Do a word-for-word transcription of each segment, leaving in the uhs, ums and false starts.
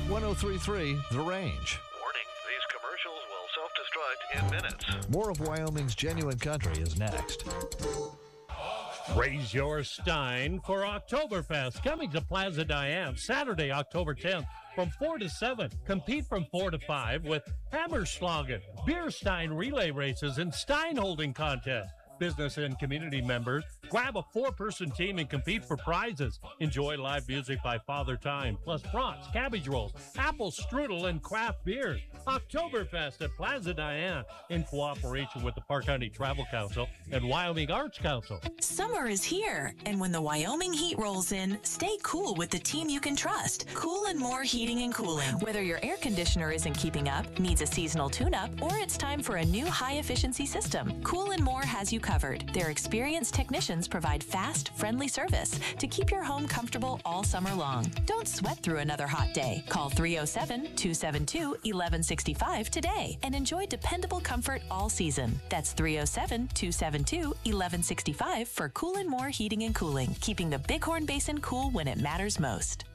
one oh three point three The Range. Warning, these commercials will self-destruct in minutes. More of Wyoming's genuine country is next. Raise your stein for Oktoberfest, coming to Plaza Diane Saturday, October tenth from four to seven. Compete from four to five with Hammerschlagen, beer stein relay races, and stein holding contest. Business and community members, grab a four-person team and compete for prizes. Enjoy live music by Father Time, plus brats, cabbage rolls, apple strudel, and craft beers. Oktoberfest at Plaza Diane in cooperation with the Park County Travel Council and Wyoming Arts Council. Summer is here, and when the Wyoming heat rolls in, stay cool with the team you can trust. Cool and More Heating and Cooling. Whether your air conditioner isn't keeping up, needs a seasonal tune-up, or it's time for a new high-efficiency system, Cool and More has you covered. Their experienced technicians provide fast, friendly service to keep your home comfortable all summer long. Don't sweat through another hot day. Call three oh seven, two seven two, one one six five today and enjoy dependable comfort all season. That's three oh seven, two seven two, one one six five for Cool and More Heating and Cooling, keeping the Bighorn Basin cool when it matters most.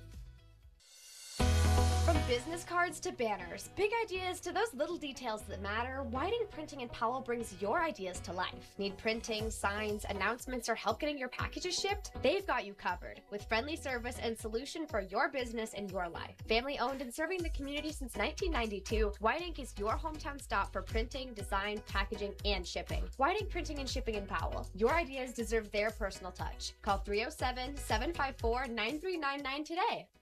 From business cards to banners, big ideas to those little details that matter, Whiting Printing in Powell brings your ideas to life. Need printing, signs, announcements, or help getting your packages shipped? They've got you covered, with friendly service and solution for your business and your life. Family owned and serving the community since nineteen ninety-two, Whiting is your hometown stop for printing, design, packaging, and shipping. Whiting Printing and Shipping in Powell. Your ideas deserve their personal touch. Call three oh seven, seven five four, nine three nine nine today.